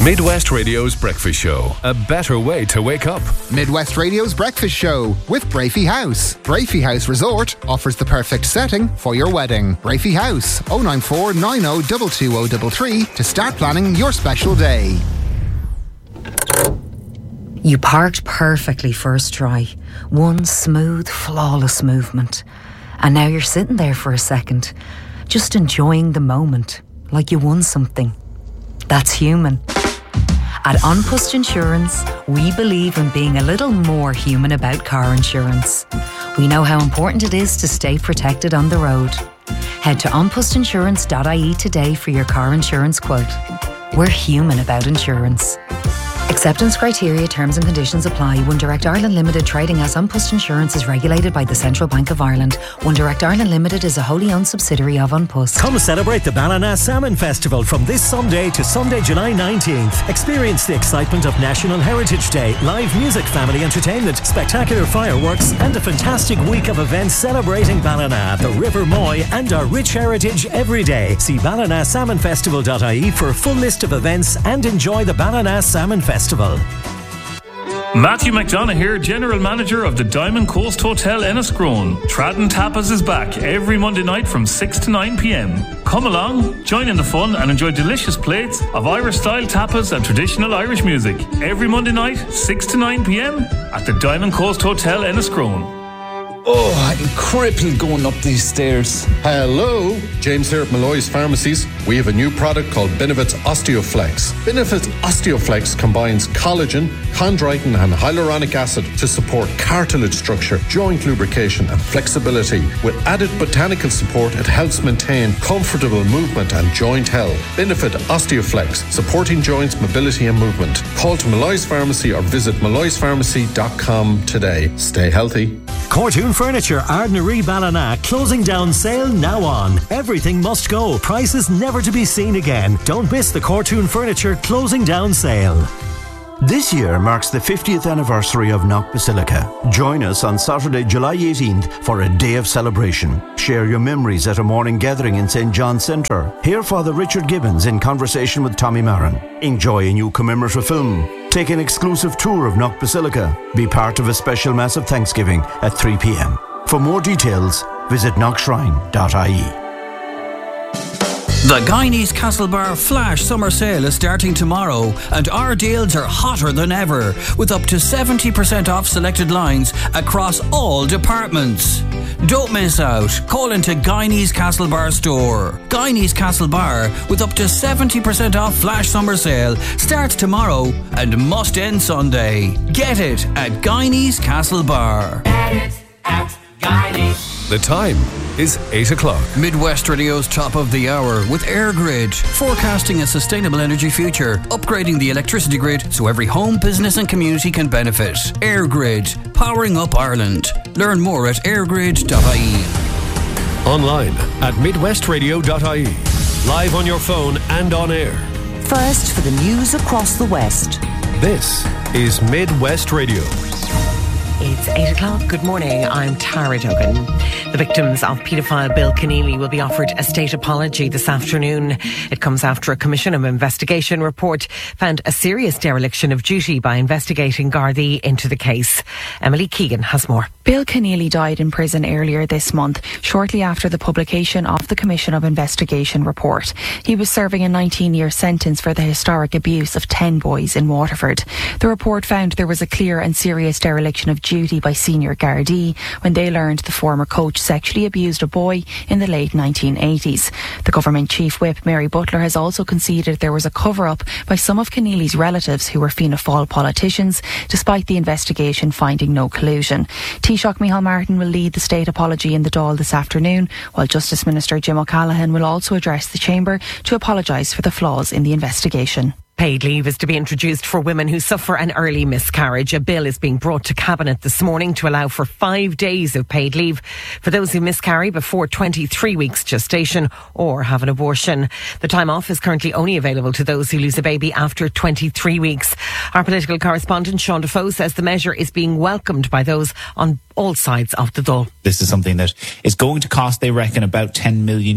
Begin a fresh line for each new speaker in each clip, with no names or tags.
Midwest Radio's Breakfast Show. A better way to wake up.
Midwest Radio's Breakfast Show with Brafey House. Brafey House Resort offers the perfect setting for your wedding. Brafey House, 094 90 22033 to start planning your special day.
You parked perfectly first try. One smooth, flawless movement. And now you're sitting there for a second, just enjoying the moment, like you won something. That's human. At Onpust Insurance, we believe in being a little more human about car insurance. We know how important it is to stay protected on the road. Head to onpustinsurance.ie today for your car insurance quote. We're human about insurance. Acceptance criteria, terms and conditions apply. One Direct Ireland Limited, trading as Onpust Insurance, is regulated by the Central Bank of Ireland. One Direct Ireland Limited is a wholly owned subsidiary of Onpust.
Come celebrate the Ballina Salmon Festival from this Sunday to Sunday, July 19th. Experience the excitement of National Heritage Day, live music, family entertainment, spectacular fireworks, and a fantastic week of events celebrating Ballina, the River Moy, and our rich heritage every day. See ballinasalmonfestival.ie for a full list of events and enjoy the Ballina Salmon Festival.
Matthew McDonough here, General Manager of the Diamond Coast Hotel Enniscrone. Tradden Tapas is back every Monday night from 6 to 9 p.m. Come along, join in the fun and enjoy delicious plates of Irish-style tapas and traditional Irish music. Every Monday night, 6 to 9 p.m. at the Diamond Coast Hotel Enniscrone.
Oh, I'm crippled going up these stairs.
Hello, James here at Malloy's Pharmacies. We have a new product called Benefits Osteoflex. Benefits Osteoflex combines collagen, chondroitin and hyaluronic acid to support cartilage structure, joint lubrication and flexibility. With added botanical support, it helps maintain comfortable movement and joint health. Benefit Osteoflex, supporting joints, mobility and movement. Call to Malloy's Pharmacy or visit malloyspharmacy.com today. Stay healthy.
Cortoon Furniture, Ardnaree Ballina, closing down sale now on. Everything must go. Prices never to be seen again. Don't miss the Cortoon Furniture closing down sale.
This year marks the 50th anniversary of Knock Basilica. Join us on Saturday, July 18th for a day of celebration. Share your memories at a morning gathering in St. John's Centre. Hear Father Richard Gibbons in conversation with Tommy Marin. Enjoy a new commemorative film. Take an exclusive tour of Knock Basilica. Be part of a special Mass of Thanksgiving at 3 p.m. For more details, visit knockshrine.ie.
The Guineas Castlebar Flash Summer Sale is starting tomorrow, and our deals are hotter than ever, with up to 70% off selected lines across all departments. Don't miss out. Call into Guineas Castlebar store. Guineas Castlebar, with up to 70% off Flash Summer Sale, starts tomorrow and must end Sunday. Get it at Guineas Castlebar.
Get it at Guineas.
The time is 8 o'clock.
Midwest Radio's top of the hour with AirGrid, forecasting a sustainable energy future, upgrading the electricity grid so every home, business and community can benefit. AirGrid, powering up Ireland. Learn more at airgrid.ie.
Online at midwestradio.ie. Live on your phone and on air.
First for the news across the West.
This is Midwest Radio.
It's 8 o'clock. Good morning. I'm Tara Duggan. The victims of paedophile Bill Keneally will be offered a state apology this afternoon. It comes after a Commission of Investigation report found a serious dereliction of duty by investigating Gardaí into the case. Emily Keegan has more.
Bill Keneally died in prison earlier this month, shortly after the publication of the Commission of Investigation report. He was serving a 19-year sentence for the historic abuse of 10 boys in Waterford. The report found there was a clear and serious dereliction of duty by senior Gardaí when they learned the former coach sexually abused a boy in the late 1980s. The government chief whip, Mary Butler, has also conceded there was a cover-up by some of Keneally's relatives who were Fianna Fáil politicians, despite the investigation finding no collusion. Taoiseach Micheál Martin will lead the state apology in the Dáil this afternoon, while Justice Minister Jim O'Callaghan will also address the Chamber to apologise for the flaws in the investigation.
Paid leave is to be introduced for women who suffer an early miscarriage. A bill is being brought to Cabinet this morning to allow for 5 days of paid leave for those who miscarry before 23 weeks gestation or have an abortion. The time off is currently only available to those who lose a baby after 23 weeks. Our political correspondent Sean Defoe says the measure is being welcomed by those on all sides of the Dáil.
This is something that is going to cost, they reckon, about €10 million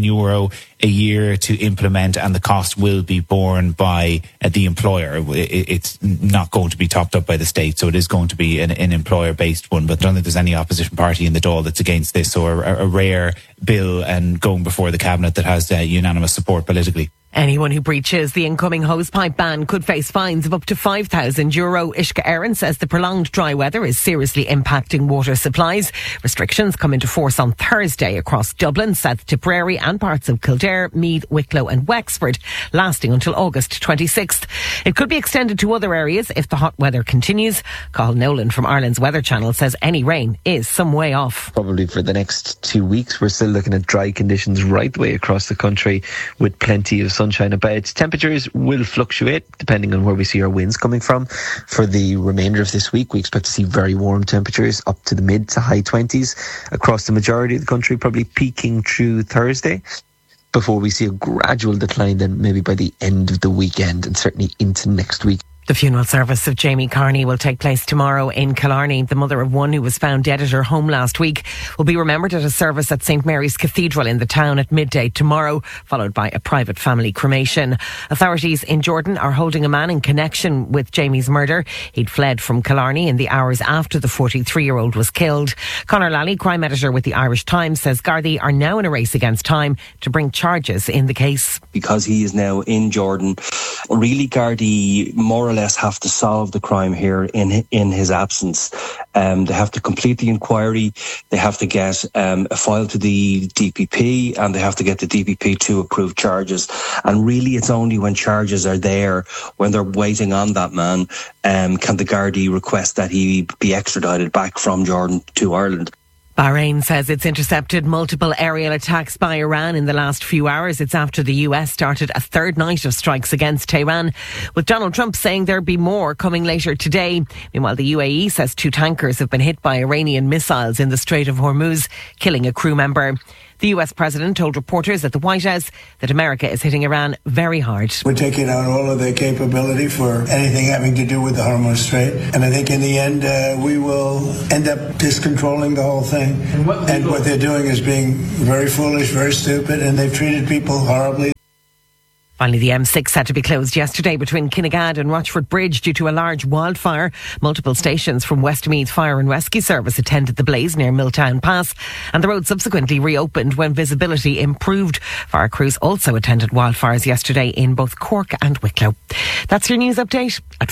a year to implement, and the cost will be borne by the employer. It's not going to be topped up by the state, so it is going to be an employer-based one. But I don't think there's any opposition party in the Dáil that's against this, or a rare bill and going before the Cabinet that has unanimous support politically.
Anyone who breaches the incoming hosepipe ban could face fines of up to €5,000. Ishka Aaron says the prolonged dry weather is seriously impacting water supplies. Restrictions come into force on Thursday across Dublin, South Tipperary and parts of Kildare, Meath, Wicklow and Wexford, lasting until August 26th. It could be extended to other areas if the hot weather continues. Cathal Nolan from Ireland's Weather Channel says any rain is some way off.
Probably for the next 2 weeks, we're still looking at dry conditions right the way across the country with plenty of sunshine about. Temperatures will fluctuate depending on where we see our winds coming from. For the remainder of this week, we expect to see very warm temperatures up to the mid to high 20s across the majority of the country, probably peaking through Thursday, before we see a gradual decline then maybe by the end of the weekend and certainly into next week.
The funeral service of Jamie Carney will take place tomorrow in Killarney. The mother of one who was found dead at her home last week will be remembered at a service at St Mary's Cathedral in the town at midday tomorrow, followed by a private family cremation. Authorities in Jordan are holding a man in connection with Jamie's murder. He'd fled from Killarney in the hours after the 43-year-old was killed. Conor Lally, crime editor with the Irish Times, says Gardaí are now in a race against time to bring charges in the case.
Because he is now in Jordan, really Gardaí more or less have to solve the crime here in his absence. They have to complete the inquiry, they have to get a file to the DPP, and they have to get the DPP to approve charges. And really it's only when charges are there, when they're waiting on that man, can the Gardaí request that he be extradited back from Jordan to Ireland.
Bahrain says it's intercepted multiple aerial attacks by Iran in the last few hours. It's after the US started a third night of strikes against Tehran, with Donald Trump saying there'll be more coming later today. Meanwhile, the UAE says 2 tankers have been hit by Iranian missiles in the Strait of Hormuz, killing a crew member. The US president told reporters at the White House that America is hitting Iran very hard.
We're taking out all of their capability for anything having to do with the Hormuz Strait. And I think in the end, we will end up just controlling the whole thing. And what they're doing is being very foolish, very stupid, and they've treated people horribly.
Finally, the M6 had to be closed yesterday between Kinnegad and Rochford Bridge due to a large wildfire. Multiple stations from Westmeath Fire and Rescue Service attended the blaze near Milltown Pass, and the road subsequently reopened when visibility improved. Fire crews also attended wildfires yesterday in both Cork and Wicklow. That's your news update at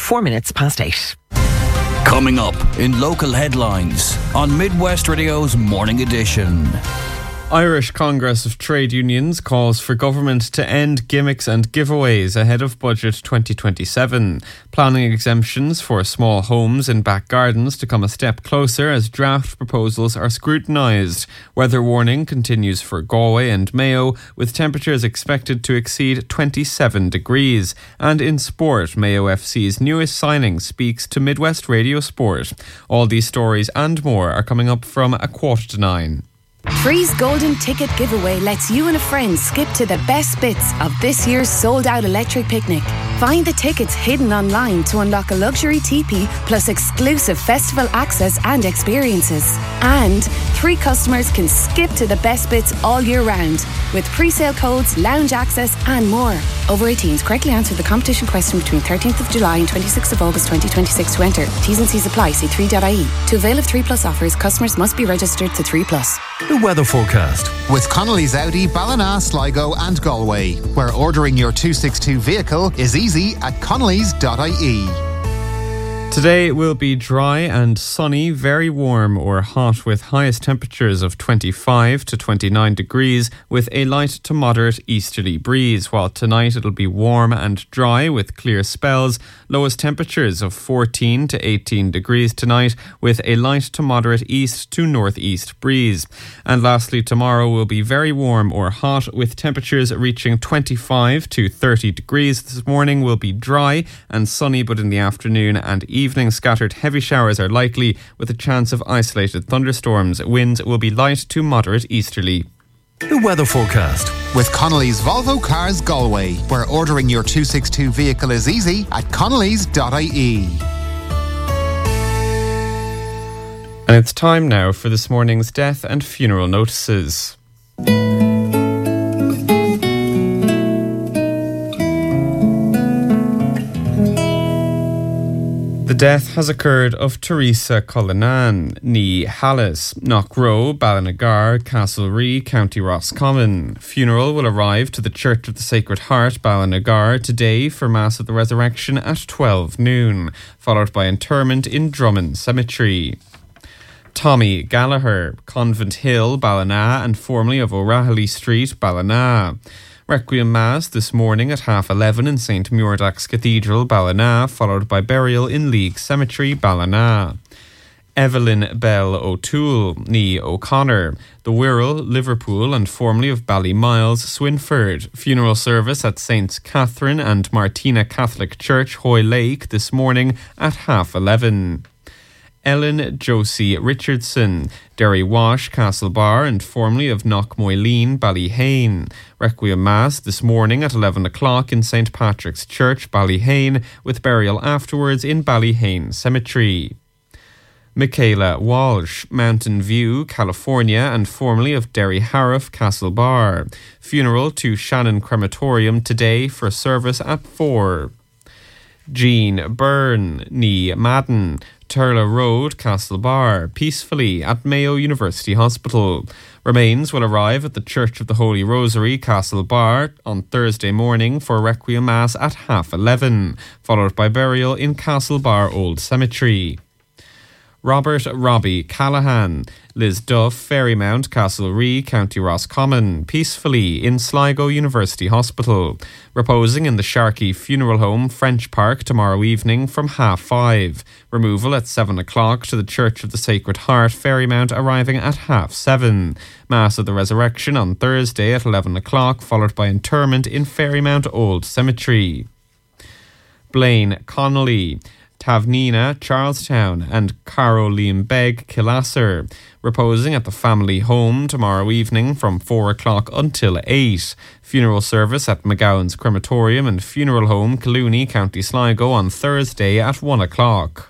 8:04.
Coming up in local headlines on Midwest Radio's Morning Edition.
Irish Congress of Trade Unions calls for government to end gimmicks and giveaways ahead of Budget 2027. Planning exemptions for small homes and back gardens to come a step closer as draft proposals are scrutinised. Weather warning continues for Galway and Mayo, with temperatures expected to exceed 27 degrees. And in sport, Mayo FC's newest signing speaks to Midwest Radio Sport. All these stories and more are coming up from 9:15.
Free's Golden Ticket Giveaway lets you and a friend skip to the best bits of this year's sold-out electric picnic. Find the tickets hidden online to unlock a luxury teepee plus exclusive festival access and experiences. And 3 customers can skip to the best bits all year round with pre-sale codes, lounge access and more. Over 18s, correctly answer the competition question between 13th of July and 26th of August 2026 to enter. T's and C's apply. See 3.ie. To avail of 3 Plus offers, customers must be registered to 3 Plus.
The weather forecast
with Connolly's Audi, Ballina, Sligo and Galway, where ordering your 262 vehicle is easy at connellys.ie.
Today will be dry and sunny, very warm or hot with highest temperatures of 25 to 29 degrees with a light to moderate easterly breeze, while tonight it'll be warm and dry with clear spells, lowest temperatures of 14 to 18 degrees tonight with a light to moderate east to northeast breeze. And lastly, tomorrow will be very warm or hot with temperatures reaching 25 to 30 degrees. This morning will be dry and sunny, but in the afternoon and evening, scattered heavy showers are likely with a chance of isolated thunderstorms. Winds will be light to moderate easterly.
The weather forecast
with Connolly's Volvo Cars Galway, where ordering your 262 vehicle is easy at connellys.ie.
And it's time now for this morning's death and funeral notices. The death has occurred of Teresa Cullinan, ní Hallis, Knockrow, Ballinagar, Castlerea, County Roscommon. Funeral will arrive to the Church of the Sacred Heart, Ballinagar, today for Mass of the Resurrection at 12 noon, followed by interment in Drummond Cemetery. Tommy Gallagher, Convent Hill, Ballina, and formerly of O'Rahilly Street, Ballina. Requiem Mass this morning at 11:30 in St. Muiredagh's Cathedral, Ballina, followed by burial in League Cemetery, Ballina. Evelyn Bell O'Toole, ní O'Connor, the Wirral, Liverpool, and formerly of Ballymiles, Swinford. Funeral service at St. Catherine and Martina Catholic Church, Hoylake, this morning at 11:30. Ellen Josie Richardson, Derry Wash, Castlebar, and formerly of Knockmoyleen, Ballyhane. Requiem Mass this morning at 11 o'clock in St. Patrick's Church, Ballyhane, with burial afterwards in Ballyhane Cemetery. Michaela Walsh, Mountain View, California, and formerly of Derry Harriff, Castlebar. Funeral to Shannon Crematorium today for service at 4. Jean Byrne, ní Madden, Turla Road, Castlebar, peacefully at Mayo University Hospital. Remains will arrive at the Church of the Holy Rosary, Castlebar, on Thursday morning for Requiem Mass at 11:30, followed by burial in Castlebar Old Cemetery. Robert Robbie Callahan, Liz Duff, Ferrymount, Castlerea, County Roscommon, peacefully in Sligo University Hospital. Reposing in the Sharkey Funeral Home, French Park, tomorrow evening from 5:30. Removal at 7 o'clock to the Church of the Sacred Heart, Ferrymount, arriving at 7:30. Mass of the Resurrection on Thursday at 11 o'clock, followed by interment in Ferrymount Old Cemetery. Blaine Connolly, Tavnina, Charlestown, and Caroline Begg, Killasser, reposing at the family home tomorrow evening from 4 o'clock until 8. Funeral service at McGowan's Crematorium and Funeral Home, Clooney, County Sligo, on Thursday at 1 o'clock.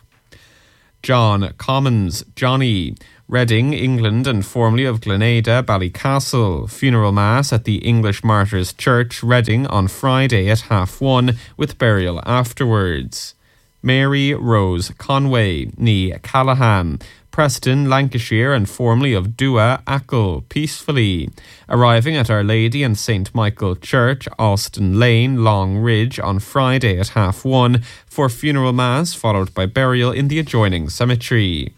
John Commons, Johnny, Reading, England, and formerly of Glenada, Ballycastle. Funeral Mass at the English Martyrs Church, Reading, on Friday at 1:30, with burial afterwards. Mary Rose Conway, ní Callahan, Preston, Lancashire, and formerly of Dua, Achill, peacefully. Arriving at Our Lady and St. Michael Church, Alston Lane, Long Ridge, on Friday at 1:30 for funeral mass, followed by burial in the adjoining cemetery.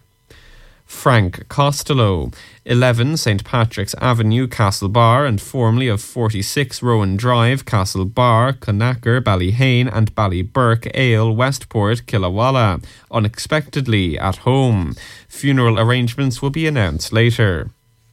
Frank Costello, 11 St. Patrick's Avenue, Castlebar, and formerly of 46 Rowan Drive, Castlebar, Conacher, Ballyhane, and Ballyburke Ale, Westport, Killawalla, unexpectedly at home. Funeral arrangements will be announced later.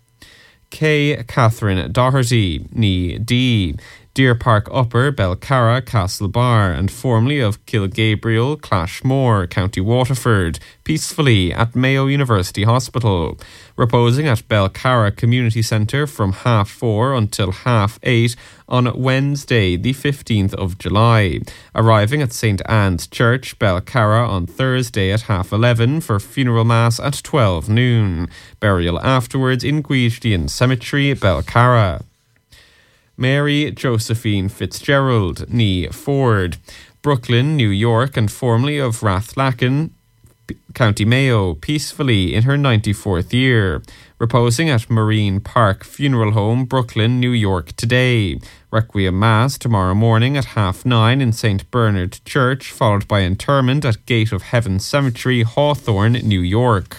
K. Catherine Doherty, ní D. Deer Park Upper, Belcarra, Castlebar, and formerly of Kilgabriel, Clashmore, County Waterford, peacefully at Mayo University Hospital. Reposing at Belcarra Community Centre from 4:30 until 8:30 on Wednesday, the 15th of July. Arriving at St. Anne's Church, Belcarra, on Thursday at 11:30 for funeral mass at 12 noon. Burial afterwards in Guideen Cemetery, Belcarra. Mary Josephine Fitzgerald, ní Ford, Brooklyn, New York, and formerly of Rathlacken, County Mayo, peacefully in her 94th year. Reposing at Marine Park Funeral Home, Brooklyn, New York, today. Requiem Mass tomorrow morning at 9:30 in St. Bernard Church, followed by interment at Gate of Heaven Cemetery, Hawthorne, New York.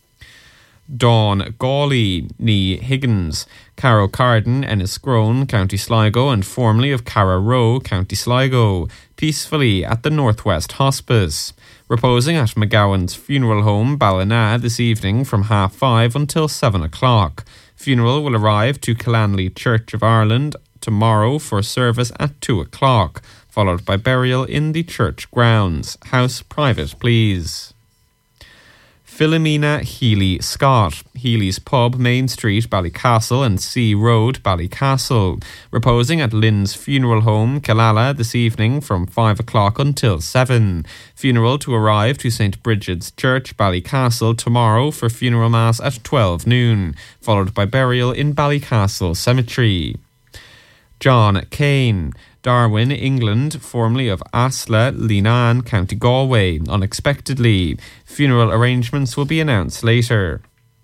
Dawn Gawley, ní Higgins, Carrow Carden, Enniscrone, County Sligo, and formerly of Carra Row, County Sligo, peacefully at the Northwest Hospice. Reposing at McGowan's Funeral Home, Ballina, this evening from 5:30 until 7 o'clock. Funeral will arrive to Killanley Church of Ireland tomorrow for service at 2 o'clock, followed by burial in the church grounds. House private, please. Philomena Healy-Scott, Healy's Pub, Main Street, Ballycastle, and Sea Road, Ballycastle, reposing at Lynn's Funeral Home, Killala, this evening from 5 o'clock until 7. Funeral to arrive to St. Bridget's Church, Ballycastle, tomorrow for funeral mass at 12 noon, followed by burial in Ballycastle Cemetery. John Kane, Darwin, England, formerly of Asla, Leenane, County Galway, unexpectedly. Funeral arrangements will be announced later.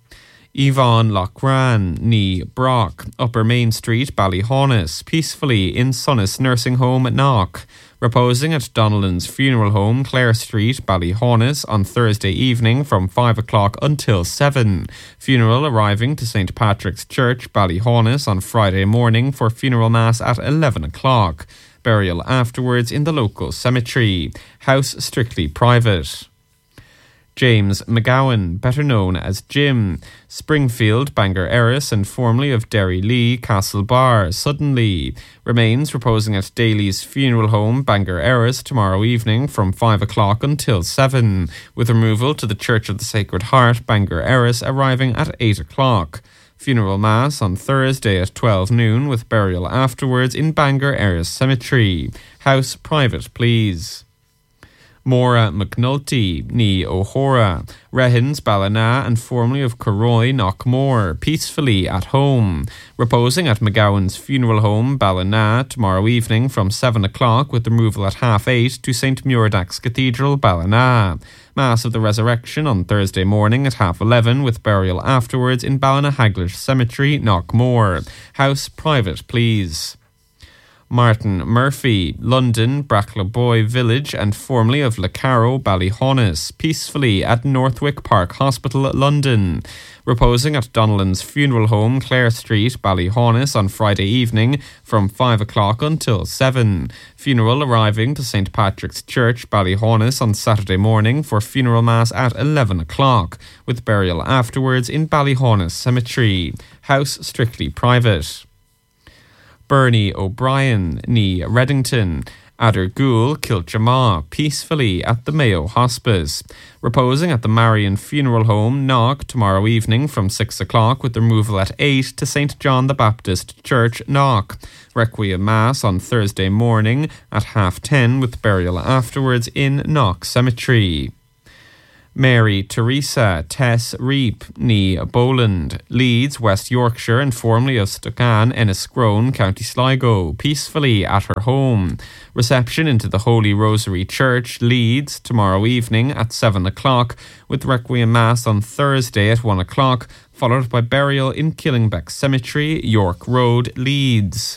Yvonne Lochran, Nee Brock, Upper Main Street, Ballyhaunis, peacefully in Sunnis Nursing Home, Knock. Reposing at Donnellan's Funeral Home, Clare Street, Ballyhaunis, on Thursday evening from 5 o'clock until 7. Funeral arriving to St. Patrick's Church, Ballyhaunis, on Friday morning for funeral mass at 11 o'clock. Burial afterwards in the local cemetery. House strictly private. James McGowan, better known as Jim, Springfield, Bangor Erris, and formerly of Derry Lee, Castlebar, suddenly. Remains reposing at Daly's Funeral Home, Bangor Erris, tomorrow evening from 5 o'clock until 7, with removal to the Church of the Sacred Heart, Bangor Erris, arriving at 8 o'clock. Funeral mass on Thursday at 12 noon, with burial afterwards in Bangor Erris Cemetery. House private, please. Maura McNulty, Nee O'Hora, Rehins, Ballina, and formerly of Corroy, Knockmore, peacefully at home. Reposing at McGowan's Funeral Home, Ballina, tomorrow evening from 7 o'clock, with removal at 8:30 to St. Muradach's Cathedral, Ballina. Mass of the Resurrection on Thursday morning at 11:30, with burial afterwards in Ballinahaglish Cemetery, Knockmore. House private, please. Martin Murphy, London, Bracklaboy Village, and formerly of Lecaro, Ballyhaunis, peacefully at Northwick Park Hospital, London. Reposing at Donnellan's Funeral Home, Clare Street, Ballyhaunis, on Friday evening from 5 o'clock until 7. Funeral arriving to St. Patrick's Church, Ballyhaunis, on Saturday morning for funeral mass at 11 o'clock, with burial afterwards in Ballyhaunis Cemetery. House strictly private. Bernie O'Brien, Nee Reddington, Adergool, Kilchamaw, peacefully at the Mayo Hospice. Reposing at the Marion Funeral Home, Knock, tomorrow evening from 6 o'clock, with removal at 8 to St. John the Baptist Church, Knock. Requiem Mass on Thursday morning at 10:30, with burial afterwards in Knock Cemetery. Mary Teresa Tess Reap, Nee Boland, Leeds, West Yorkshire, and formerly of Stokan, Enniscrone, County Sligo, peacefully at her home. Reception into the Holy Rosary Church, Leeds, tomorrow evening at 7 o'clock, with Requiem Mass on Thursday at 1 o'clock, followed by burial in Killingbeck Cemetery, York Road, Leeds.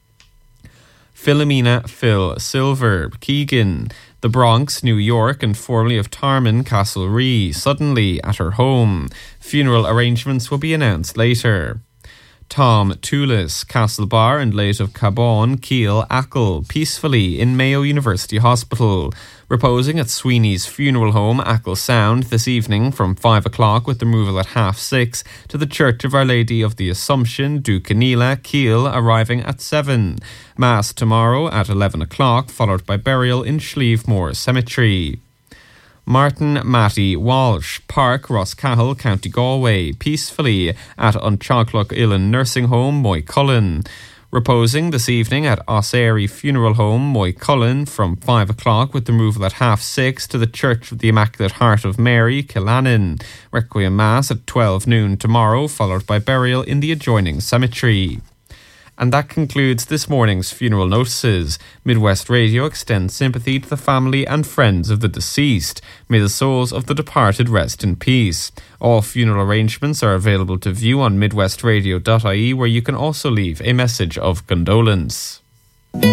Philomena Phil Silver, Keegan, the Bronx, New York, and formerly of Tarman, Castlerea, suddenly at her home. Funeral arrangements will be announced later. Tom Toulis, Castlebar, and late of Cabon, Keele, Achill, peacefully in Mayo University Hospital. Reposing at Sweeney's Funeral Home, Achill Sound, this evening from 5 o'clock, with removal at 6:30 to the Church of Our Lady of the Assumption, Ducanila, Keele, arriving at 7. Mass tomorrow at 11 o'clock, followed by burial in Schlievemore Cemetery. Martin Matty Walsh, Park, Roscahill, County Galway, peacefully at Unchaglock Illan Nursing Home, Moycullen. Reposing this evening at Osairy Funeral Home, Moycullen, from 5 o'clock, with removal at 6:30 to the Church of the Immaculate Heart of Mary, Killannon. Requiem Mass at 12 noon tomorrow, followed by burial in the adjoining cemetery. And that concludes this morning's funeral notices. Midwest Radio extends sympathy to the family and friends of the deceased. May the souls of the departed rest in peace. All funeral arrangements are available to view on midwestradio.ie, where you can also leave a message of condolence.